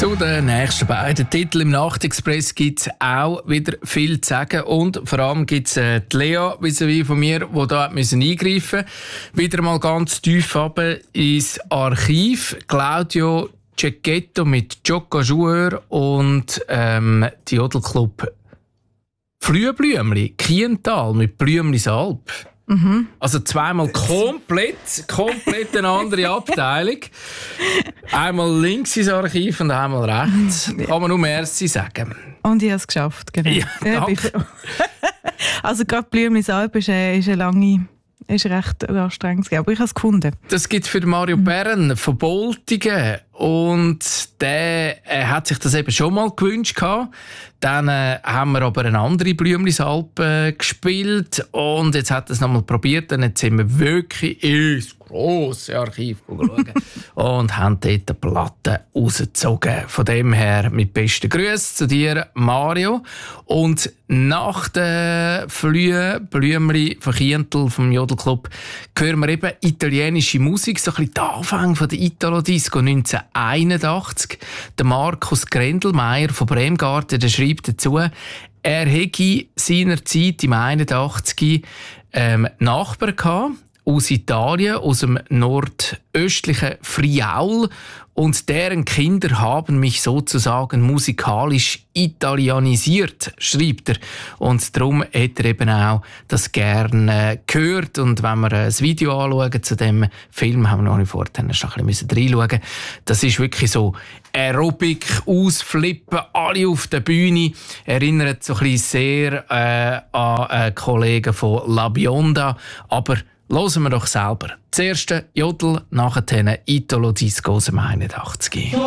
Zu den nächsten beiden Titeln im Nachtexpress gibt es auch wieder viel zu sagen. Und vor allem gibt es die Lea vis-à-vis von mir, die da eingreifen musste. Wieder mal ganz tief runter ins Archiv. Claudio Cecchetto mit Gioca Joueur und die Jodelclub Flüeblümli, Kiental mit Blümlis Alp. Mhm. Also zweimal komplett eine andere Abteilung. Einmal links ins Archiv und einmal rechts. Kann man nur merci sagen. Und ich habe es geschafft, genau. Ja, danke. Also gerade Blümlis Alp ist recht anstrengend, aber ich habe es gefunden. Das gibt es für Mario Bern von Boltingen. Und der hat sich das eben schon mal gewünscht. Dann haben wir aber eine andere Blümlisalp gespielt. Und jetzt hat er es nochmal probiert. Und jetzt sind wir wirklich ins grosse Archiv schauen und haben dort eine Platte rausgezogen. Von dem her mit besten Grüßen zu dir, Mario. Und nach den Blümli von Kiental vom Jodelclub hören wir eben italienische Musik, so ein bisschen der Anfang von der Italo-Disco 1981. Der Markus Grendelmeier von Bremgarten, der schreibt dazu, er hätte seinerzeit im 81 Nachbarn gehabt, aus Italien, aus dem nordöstlichen Friaul, und deren Kinder haben mich sozusagen musikalisch italienisiert, schreibt er. Und darum hat er eben auch das gerne gehört. Und wenn wir ein Video anschauen zu dem Film, haben wir noch nicht vorher ein bisschen reinschauen. Das ist wirklich so Aerobic, ausflippen, alle auf der Bühne. Erinnert so ein bisschen sehr an Kollegen von La Bionda. Aber hören wir doch selber. Zuerst Jodel, nachher Italo Disco aus dem 81.